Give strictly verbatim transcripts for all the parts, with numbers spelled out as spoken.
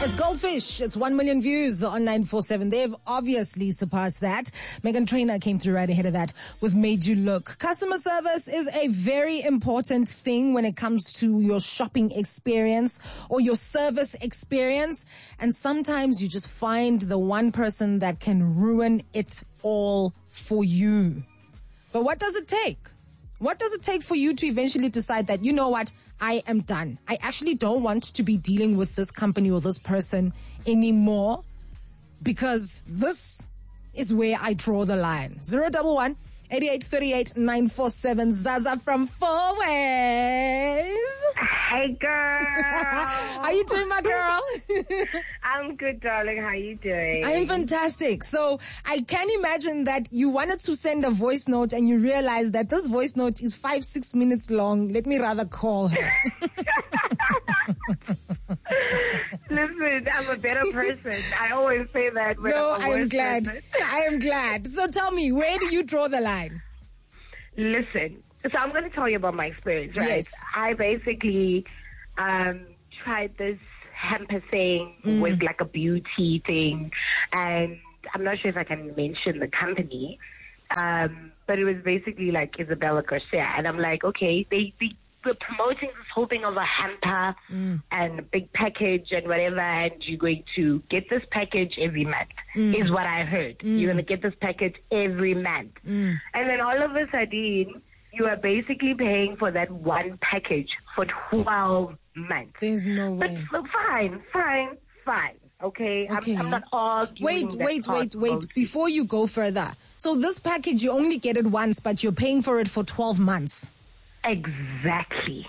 It's Goldfish. It's one million views on nine four seven. They've obviously surpassed that. Meghan Trainor came through right ahead of that with Made You Look. Customer service is a very important thing when it comes to your shopping experience or your service experience. And sometimes you just find the one person that can ruin it all for you. But what does it take? What does it take for you to eventually decide that, you know what, I am done. I actually don't want to be dealing with this company or this person anymore because this is where I draw the line. Zero double one, eighty-eight thirty-eight, nine four seven. Zaza from Four Ways. Hey, girl. How you doing, my girl? I'm good, darling. How you doing? I am fantastic. So I can imagine that you wanted to send a voice note and you realized that this voice note is five, six minutes long. Let me rather call her. Listen, I'm a better person. I always say that. When No, I'm a I am worse glad. person. I am glad. So tell me, where do you draw the line? Listen, so I'm going to tell you about my experience, right? Yes. I basically um, tried this hamper thing Mm. with like a beauty thing, and I'm not sure if I can mention the company, um, but it was basically like Isabella Garcia, and I'm like, okay, they, they were promoting this whole thing of a hamper Mm. and a big package and whatever, and you're going to get this package every month, Mm. is what I heard. You're going to get this package every month. Mm. And then all of a sudden, you are basically paying for that one package for twelve months. There's no But way. f- fine, fine, fine. Okay? Okay. I'm, I'm not arguing. Wait, that wait, part wait, wait. mostly. Before you go further. So this package, you only get it once, but you're paying for it for twelve months. Exactly.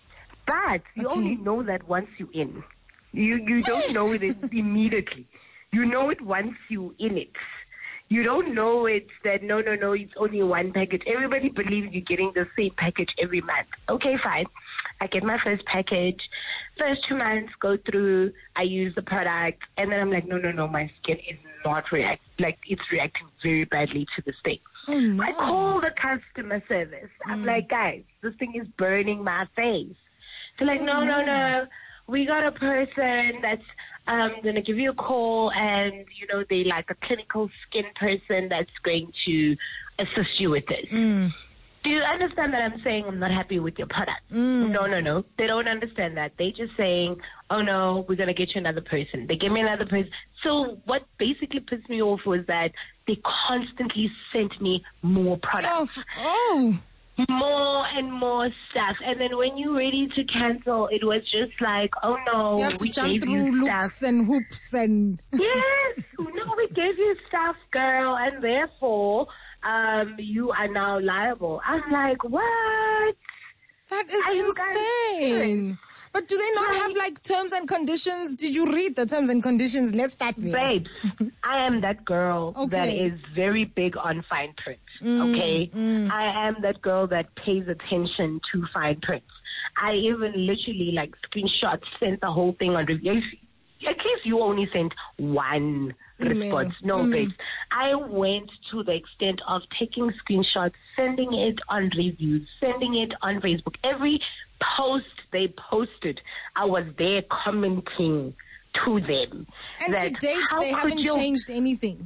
But you Okay. only know that once you're in. You you don't know it immediately. You know it once you're in it. You don't know it that, no, no, no, it's only one package. Everybody believes you're getting the same package every month. Okay, fine. I get my first package. First two months go through. I use the product. And then I'm like, no, no, no, my skin is not react like it's reacting very badly to this thing. Oh, no. I call the customer service. I'm like, guys, this thing is burning my face. They're like, no, no, no. We got a person that's um, going to give you a call, and, you know, they like a clinical skin person that's going to assist you with this. Mm. Do you understand that I'm saying I'm not happy with your product? Mm. No, no, no. They don't understand that. They just saying, oh, no, we're going to get you another person. They give me another person. So what basically pissed me off was that they constantly sent me more Oh, products. f- oh. More and more stuff. And then when you're ready to cancel, it was just like, oh, no, You have to we jump gave through you loops stuff. and hoops and... Yes, no, we gave you stuff, girl, and therefore um, you are now liable. I'm like, what? That is Are you guys insane. But do they not have like terms and conditions? Did you read the terms and conditions? Let's start there. Babes, I am that girl Okay. that is very big on fine print, Mm, okay? I am that girl that pays attention to fine print. I even literally, like, screenshots, sent the whole thing on review. In case you only sent one Email. response. No, Mm. babes. I went to the extent of taking screenshots, sending it on reviews, sending it on Facebook. Every post they posted, I was there commenting to them. And to that, date, how they could haven't you- changed anything.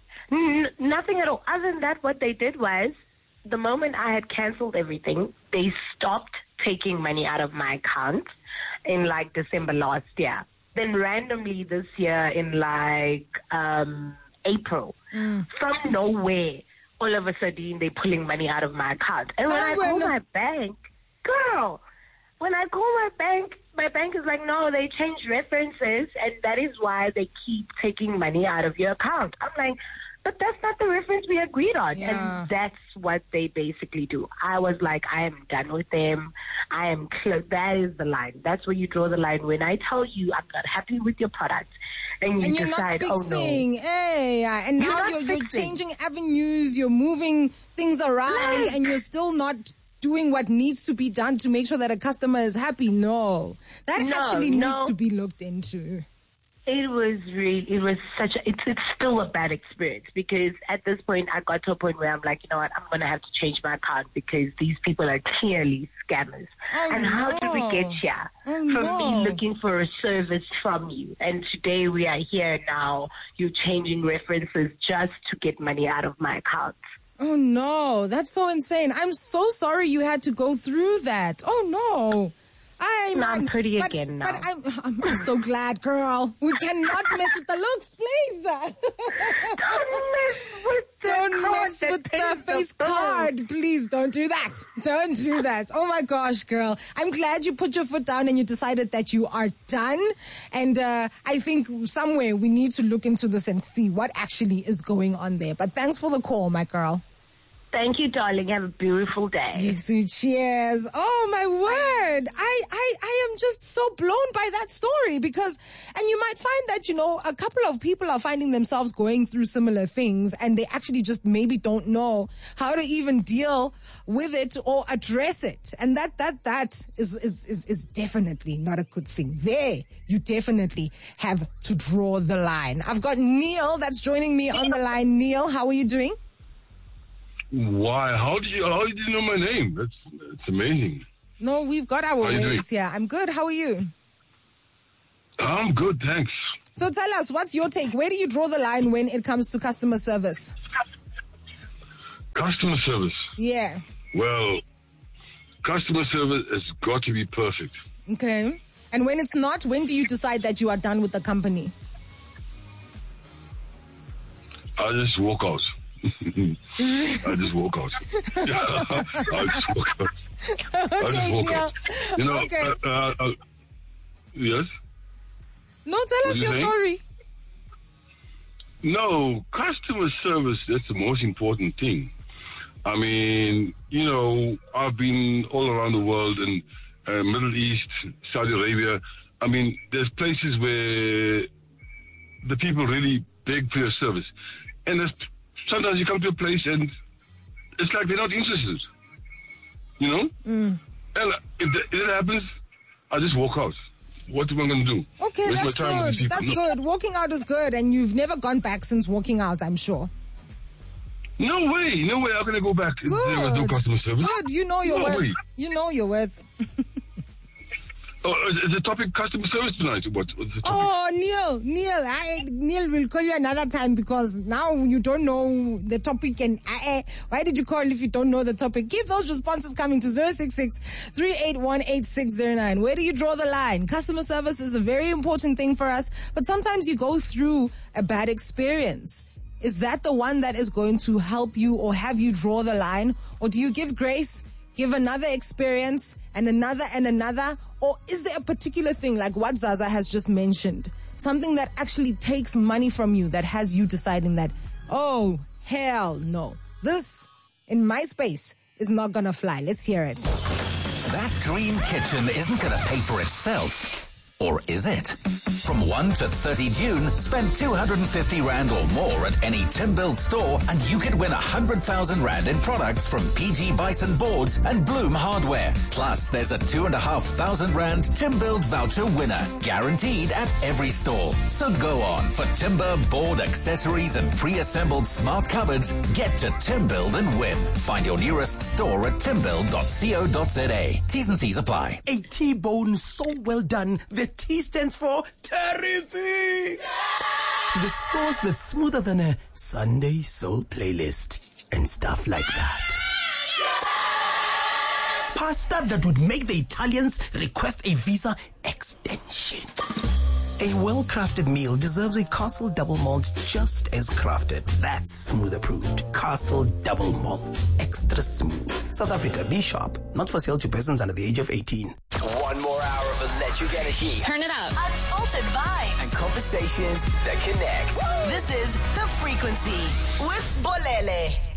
N- nothing at all. Other than that, what they did was, the moment I had canceled everything, they stopped taking money out of my account in like December last year. Then randomly this year in like um, April, Mm. from nowhere, all of a sudden they're pulling money out of my account. And when Oh, I well, call no- my bank, girl, when I call my bank, my bank is like, no, they changed references, and that is why they keep taking money out of your account. I'm like, but that's not the reference we agreed on. Yeah. And that's what they basically do. I was like, I am done with them. I am clear. That is the line. That's where you draw the line. When I tell you I'm not happy with your product, and you And you're not decide, oh no. fixing. Hey, yeah. And You're now not you're, you're fixing. changing avenues, you're moving things around, Like- and you're still not doing what needs to be done to make sure that a customer is happy. No. That No, actually needs no. to be looked into. It was really, it was such a, it's, it's still a bad experience because at this point I got to a point where I'm like, you know what, I'm going to have to change my account because these people are clearly scammers. Oh, and how no. did we get here? Oh, From no. me looking for a service from you. And today we are here now, you're changing references just to get money out of my account. Oh, no. That's so insane. I'm so sorry you had to go through that. Oh, no. I'm, No, I'm pretty but, again now. But I'm, I'm so glad, girl. We cannot mess with the looks, please. Don't mess with the Don't card mess that with the pays face bill. card. Please don't do that. Don't do that. Oh my gosh, girl. I'm glad you put your foot down and you decided that you are done. And uh, I think somewhere we need to look into this and see what actually is going on there. But thanks for the call, my girl. Thank you, darling. Have a beautiful day. You too. Cheers. Oh, my word. I, I, I am just so blown by that story because, and you might find that, you know, a couple of people are finding themselves going through similar things and they actually just maybe don't know how to even deal with it or address it. And that, that, that is, is, is, is definitely not a good thing. There, you definitely have to draw the line. I've got Neil that's joining me on the line. Neil, how are you doing? Why? How did you? How did you know my name? That's that's amazing. No, we've got our How you ways doing? here. I'm good. How are you? I'm good, thanks. So tell us, what's your take? Where do you draw the line when it comes to customer service? Customer service. Yeah. Well, customer service has got to be perfect. Okay. And when it's not, when do you decide that you are done with the company? I just walk out. I just walk out. I just walk out. I just Okay, walk Neil. out. You know. Okay. Uh, uh, uh, yes. No, tell us you your saying? story. No, customer service, that's the most important thing. I mean, you know, I've been all around the world in uh, Middle East, Saudi Arabia. I mean, there's places where the people really beg for your service. And there's, sometimes you come to a place and it's like they're not interested. You know? Mm. And if that, if that happens, I just walk out. What am I going to do? Okay, Waste my that's time with good. these people? That's No. good. Walking out is good, and you've never gone back since walking out, I'm sure. No way, no way. How can I go back if there was no Good. customer service? Good. You know your No worth. way. You know your worth. Oh, is the topic customer service tonight? What? What's the topic? Oh, Neil, Neil, I, Neil will call you another time because now you don't know the topic. And I, why did you call if you don't know the topic? Keep those responses coming to zero six six, three eight one, eight six zero nine. Where do you draw the line? Customer service is a very important thing for us, but sometimes you go through a bad experience. Is that the one that is going to help you or have you draw the line? Or do you give grace, give another experience and another and another? Or is there a particular thing like what Zaza has just mentioned? Something that actually takes money from you that has you deciding that, oh, hell no. This, in my space, is not going to fly. Let's hear it. That dream kitchen isn't going to pay for itself. Or is it? From first to thirtieth June, spend two hundred fifty rand or more at any Timbuild store and you could win one hundred thousand rand in products from P G Bison Boards and Bloom Hardware. Plus, there's a two thousand five hundred rand Timbuild voucher winner, guaranteed at every store. So go on. For timber, board, accessories and pre-assembled smart cupboards, get to Timbuild and win. Find your nearest store at timbuild dot co dot za. T's and C's apply. A T-bone so well done, the T stands for terrific. The sauce that's smoother than a Sunday soul playlist and stuff like that. Pasta that would make the Italians request a visa extension. A well-crafted meal deserves a Castle Double Malt just as crafted. That's smooth approved. Castle Double Malt. Extra smooth. South Africa, be sharp. Not for sale to persons under the age of eighteen. One more hour of electric energy. Turn it up. Unfiltered vibes. And conversations that connect. This is The Frequency with Bolele.